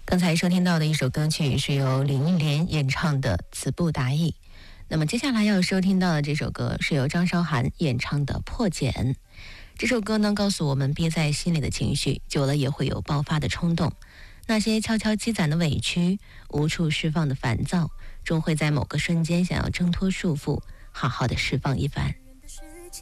刚才收听到的一首歌曲是由林忆莲演唱的《词不达意》。那么接下来要收听到的这首歌是由张韶涵演唱的《破茧》。这首歌呢，告诉我们憋在心里的情绪久了也会有爆发的冲动，那些悄悄积攒的委屈，无处释放的烦躁，终会在某个瞬间想要挣脱束缚，好好的释放一番。